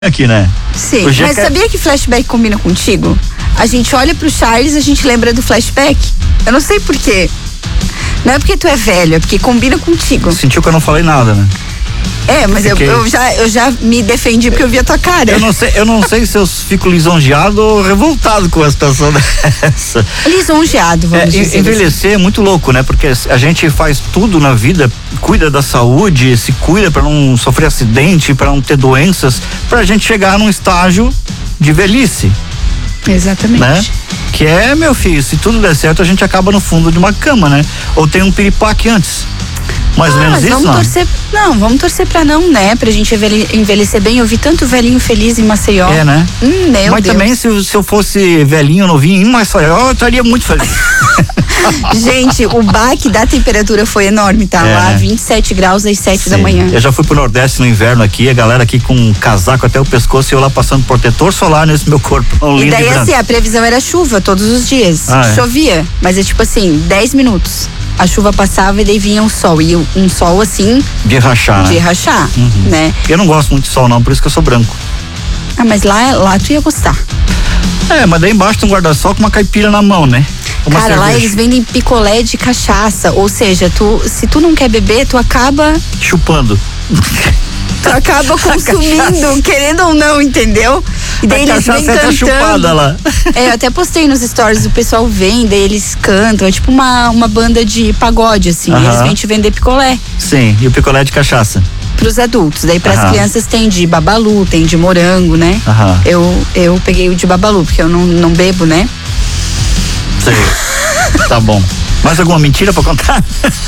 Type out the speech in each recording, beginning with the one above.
aqui, né? Sim, mas sabia que flashback combina contigo? A gente olha pro Charles, a gente lembra do flashback. Eu não sei por quê. Não é porque tu é velho, é porque combina contigo. Sentiu que eu não falei nada, né? É, mas eu já me defendi porque eu vi a tua cara. Eu não sei se eu fico lisonjeado ou revoltado com a situação dessa. Lisonjeado, vamos dizer. Envelhecer é muito louco, né? Porque a gente faz tudo na vida, cuida da saúde, se cuida para não sofrer acidente, para não ter doenças, pra gente chegar num estágio de velhice. Exatamente. Né? Que é, meu filho, se tudo der certo, a gente acaba no fundo de uma cama, né? Ou tem um piripaque antes. Mais ou menos isso, não? Vamos torcer pra não, né? Pra gente envelhecer bem. Eu vi tanto velhinho feliz em Maceió. É, né? Mas Deus. Também, se eu fosse velhinho, novinho em Maceió, eu estaria muito feliz. Gente, o baque da temperatura foi enorme, tá? Lá, 27 graus às 7 da manhã. Eu já fui pro Nordeste no inverno aqui, a galera aqui com um casaco até o pescoço e eu lá passando protetor solar nesse meu corpo. E daí, assim, a previsão era chuva todos os dias. Chovia, mas é tipo assim, 10 minutos. A chuva passava e daí vinha um sol. E um sol assim. De rachar. De rachar, né? Eu não gosto muito de sol, não, por isso que eu sou branco. Ah, mas lá tu ia gostar. Mas daí embaixo tem um guarda-sol com uma caipira na mão, né? Cara, lá eles vendem picolé de cachaça. Ou seja, se tu não quer beber, tu acaba. Chupando. Tu acaba consumindo, querendo ou não, entendeu? E daí eles vêm cantando. Chupada lá. Eu até postei nos stories, o pessoal vem, daí eles cantam, é tipo uma banda de pagode, assim, eles vêm te vender picolé. Sim, e o picolé de cachaça? Pros adultos, daí pras crianças tem de babalu, tem de morango, né? Eu peguei o de babalu, porque eu não bebo, né? Sei, tá bom. Mais alguma mentira pra contar?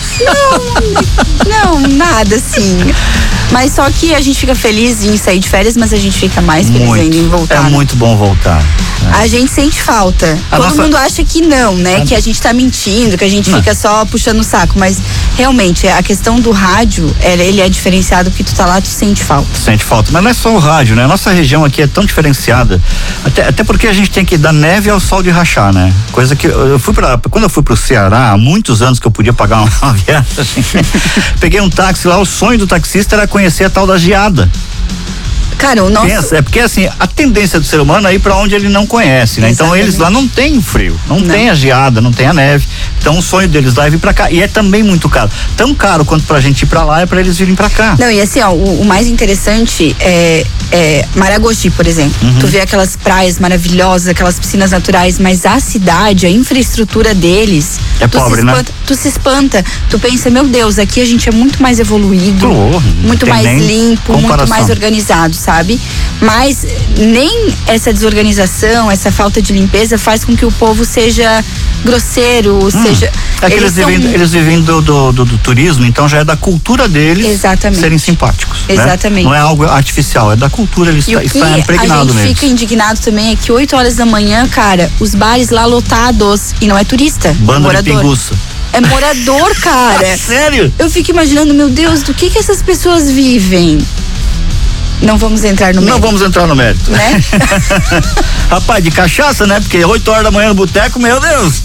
Não, nada assim. Mas só que a gente fica feliz em sair de férias, mas a gente fica mais feliz ainda em voltar. É muito bom voltar. A gente sente falta. Todo mundo acha que não, né? Que a gente tá mentindo, que a gente fica só puxando o saco. Mas realmente, a questão do rádio, ele é diferenciado porque tu tá lá, tu sente falta. Sente falta. Mas não é só o rádio, né? A nossa região aqui é tão diferenciada. Até porque a gente tem que dar neve ao sol de rachar, né? Coisa que quando eu fui pro Ceará, há muitos anos que eu podia pagar uma viagem, peguei um táxi lá, o sonho do taxista era conhecer a tal da geada. Cara, o nosso... É porque assim, a tendência do ser humano é ir pra onde ele não conhece, né? Então eles lá não tem frio, não tem a geada, não tem a neve. Então o sonho deles lá é vir pra cá. E é também muito caro. Tão caro quanto pra gente ir pra lá é pra eles virem pra cá. Não, e assim, ó, o mais interessante é Maragogi, por exemplo. Tu vê aquelas praias maravilhosas, aquelas piscinas naturais, mas a cidade, a infraestrutura deles. É pobre, né? Tu se espanta. Tu pensa, meu Deus, aqui a gente é muito mais evoluído, muito mais limpo, muito mais organizado, sabe? Mas nem essa desorganização, essa falta de limpeza faz com que o povo seja grosseiro, seja... É que eles vivem do turismo, então já é da cultura deles serem simpáticos. Exatamente. Né? Não é algo artificial, é da cultura, eles estão impregnados neles. A gente fica indignado também é que 8 horas da manhã, cara, os bares lá lotados, e não é turista, banda de pinguça. É morador, cara. Sério? Eu fico imaginando, meu Deus, do que essas pessoas vivem? Não vamos entrar no mérito. Não vamos entrar no mérito. Né? Rapaz, de cachaça, né? Porque 8 horas da manhã no boteco, meu Deus.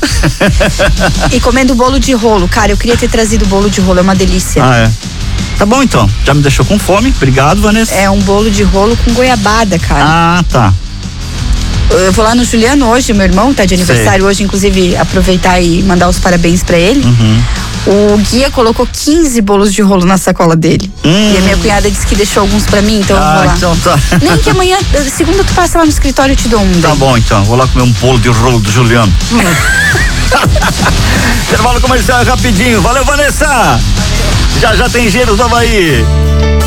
E comendo bolo de rolo. Cara, eu queria ter trazido bolo de rolo, é uma delícia. Tá bom então, já me deixou com fome. Obrigado, Vanessa. É um bolo de rolo com goiabada, cara. Tá. Eu vou lá no Juliano hoje, meu irmão tá de aniversário hoje, inclusive aproveitar e mandar os parabéns pra ele. O guia colocou 15 bolos de rolo na sacola dele. E a minha cunhada disse que deixou alguns pra mim, então eu vou lá. Então tá. Nem que amanhã, segunda tu passa lá no escritório e eu te dou um. Tá bom então, vou lá comer um bolo de rolo do Juliano. Intervalo comercial rapidinho. Valeu, Vanessa! Já tem Gêneros do Havaí.